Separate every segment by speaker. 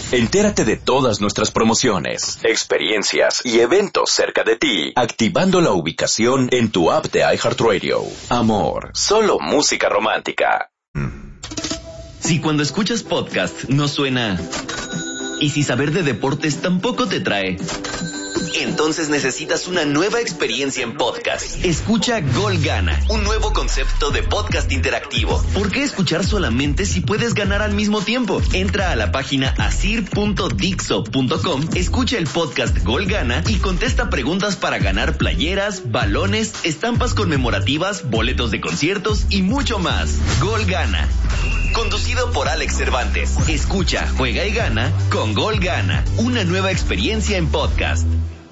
Speaker 1: Entérate de todas nuestras promociones, experiencias y eventos cerca de ti, activando la ubicación en tu app de iHeartRadio. Amor, solo música romántica.
Speaker 2: Si cuando escuchas podcast no suena, y si saber de deportes tampoco te trae, entonces necesitas una nueva experiencia en podcast. Escucha Gol Gana, un nuevo concepto de podcast interactivo. ¿Por qué escuchar solamente si puedes ganar al mismo tiempo? Entra a la página asir.dixo.com, escucha el podcast Gol Gana y contesta preguntas para ganar playeras, balones, estampas conmemorativas, boletos de conciertos y mucho más. Gol Gana. Conducido por Alex Cervantes. Escucha, juega y gana con Gol Gana, una nueva experiencia en podcast.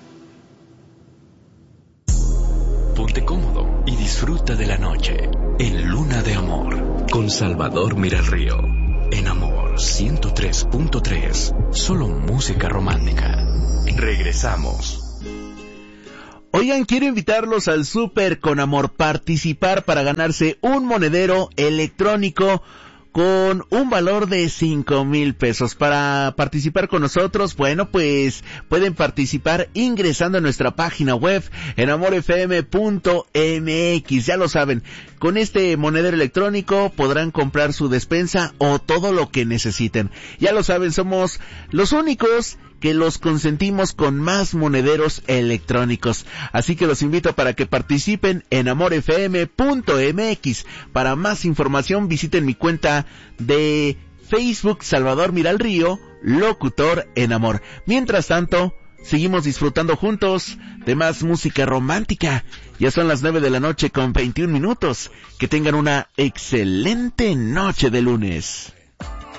Speaker 1: Ponte cómodo y disfruta de la noche en Luna de Amor con Salvador Miralrío. En Amor 103.3, solo música romántica. Regresamos.
Speaker 3: Oigan, quiero invitarlos al Súper con Amor, participar para ganarse un monedero electrónico con un valor de 5,000 pesos. Para participar con nosotros, bueno, pues pueden participar ingresando a nuestra página web en amorfm.mx. Ya lo saben, con este monedero electrónico podrán comprar su despensa o todo lo que necesiten. Ya lo saben, somos los únicos que los consentimos con más monederos electrónicos. Así que los invito para que participen en amorfm.mx. Para más información visiten mi cuenta de Facebook Salvador Miralrío, locutor en amor. Mientras tanto, seguimos disfrutando juntos de más música romántica. Ya son las 9 de la noche con 21 minutos. Que tengan una excelente noche de lunes.